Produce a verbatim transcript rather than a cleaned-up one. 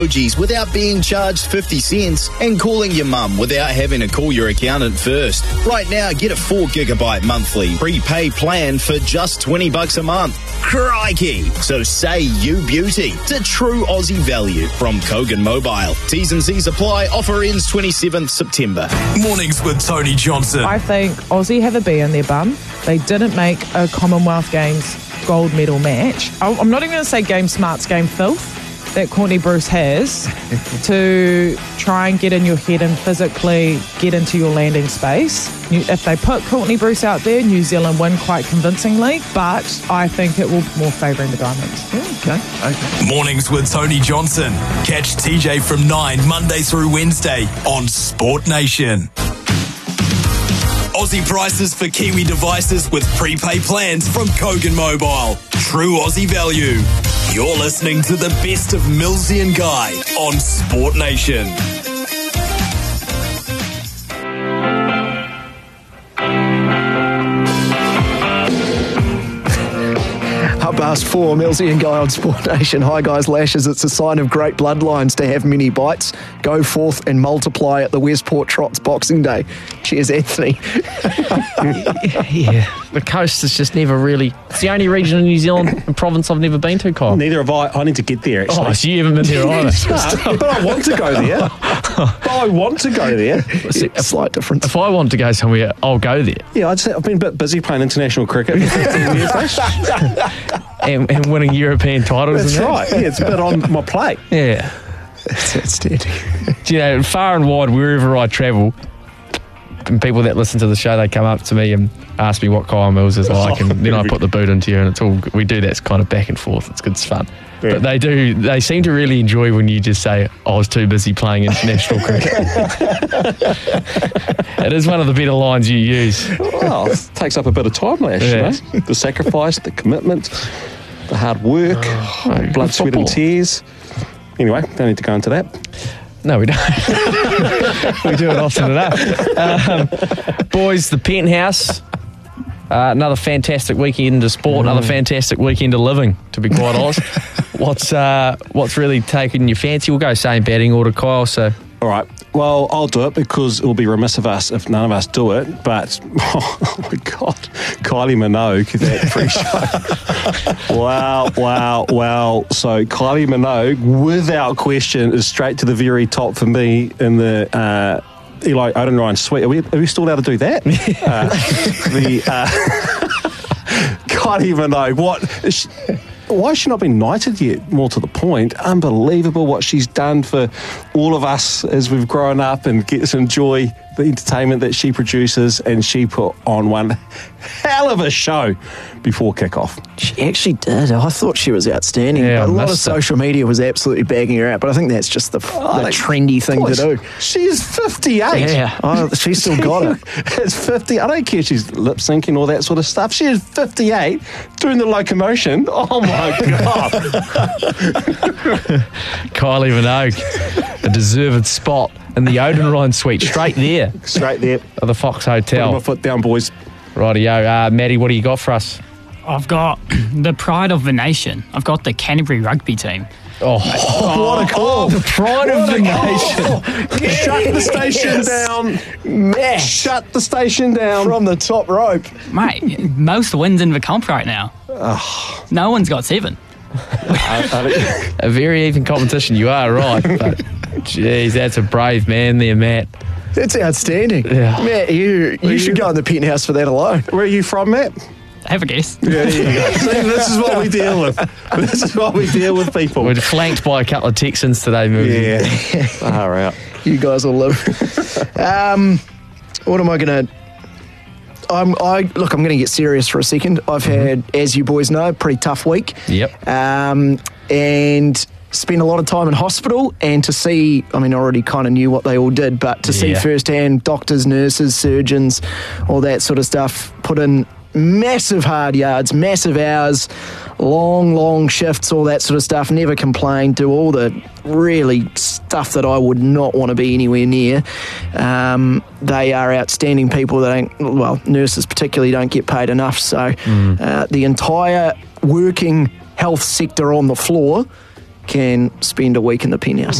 emojis without being charged fifty cents and calling your mum without having to call your accountant first. Right now, get a four gigabyte monthly prepay plan for just twenty bucks a month. Crikey! So say you beauty to true Aussie value from Kogan Mobile. T's and C's apply. Offer ends twenty-seventh September. Mornings with Tony Johnson. I think Aussie have a bee in their bum. They didn't make a Commonwealth Games gold medal match. I'm not even going to say game smarts, game filth that Courtney Bruce has to try and get in your head and physically get into your landing space. If they put Courtney Bruce out there, New Zealand win quite convincingly, but I think it will more favouring the Diamonds. Okay, okay. Mornings with Tony Johnson. Catch T J from nine, Monday through Wednesday on Sport Nation. Aussie prices for Kiwi devices with prepay plans from Kogan Mobile. True Aussie value. You're listening to the best of Millsy and Guy on Sport Nation. Half past four, Millsy and Guy on Sport Nation. Hi guys, Lashes. It's a sign of great bloodlines to have many bites. Go forth and multiply at the Westport Trots Boxing Day. Cheers, Anthony. Yeah, the coast is just never really... It's the only region in New Zealand and province I've never been to, Kyle. Neither have I. I need to get there, actually. Oh, so you haven't been there either. No, but I want to go there. But I want to go there. See, A slight difference. if I want to go somewhere, I'll go there. Yeah, I'd say I've been a bit busy playing international cricket for fifteen years, mate. And, and winning European titles. That's and that. right. Yeah, it's a bit on my plate. Yeah. That's outstanding. Do you know, far and wide, wherever I travel, and people that listen to the show, they come up to me and ask me what Kyle Mills is like, and then I put the boot into you, and it's all we do. That's kind of back and forth. It's good, it's fun. Yeah. But they do. They seem to really enjoy when you just say, "I was too busy playing international cricket." It is one of the better lines you use. Well, it takes up a bit of time, Lash. Yeah. You know? The sacrifice, the commitment, the hard work, Oh, blood, sweat and football. tears. Anyway, don't need to go into that. No, we don't. We do it often enough. Um, boys, the Penthouse. Uh, another fantastic weekend of sport, another fantastic weekend of living, to be quite honest. What's uh, what's really taken your fancy? We'll go same batting order, Kyle. So, All right. Well, I'll do it because it will be remiss of us if none of us do it. But, oh my God, Kylie Minogue, that pre-show. wow, wow, wow. So Kylie Minogue, without question, is straight to the very top for me in the uh, Eli Odenryan suite. Are we, are we still allowed to do that? uh, the uh, Kylie Minogue, what... Is she, why has she not been knighted yet? More to the point, unbelievable what she's done for all of us as we've grown up and get to enjoy the entertainment that she produces, and she put on one hell of a show before kickoff. She actually did. I thought she was outstanding. Yeah, I a lot of missed her. social media was absolutely bagging her out, but I think that's just the, Oh, the they- trendy thing Boy, to do. She is fifty-eight. Yeah, oh, she's still got it. It's fifty. I don't care if she's lip syncing, all that sort of stuff. She is fifty-eight doing the locomotion. Oh my God. Kylie Minogue, a deserved spot in the Odenryan suite, straight there Straight there. at the Fox Put my Hotel. foot down, boys. Rightio. Uh, Maddie, what do you got for us? I've got the pride of the nation. I've got the Canterbury rugby team. Oh, What a call. the pride of the nation. Shut the station down. Mash Shut the station down. from the top rope. Mate, most wins in the comp right now. No one's got seven. A very even competition, you are right. But, geez, that's a brave man there, Matt. That's outstanding. Yeah. Matt, you, you should go in the Penthouse for that alone. Where are you from, Matt? Have a guess. Yeah, there you go. See, this is what we deal with. This is what we deal with, people. We're flanked by a couple of Texans today, movie. Yeah. Far out. You guys will live. um, what am I going to... I'm, I Look, I'm going to get serious for a second. I've had, as you boys know, a pretty tough week. Yep. Um, and spent a lot of time in hospital, and to see, I mean, I already kind of knew what they all did, but to see Yeah. firsthand doctors, nurses, surgeons, all that sort of stuff, put in massive hard yards, massive hours, long, long shifts, all that sort of stuff, never complained, do all the really stuff that I would not want to be anywhere near. Um, they are outstanding people that don't, well, nurses particularly don't get paid enough, so uh, the entire working health sector on the floor can spend a week in the penthouse.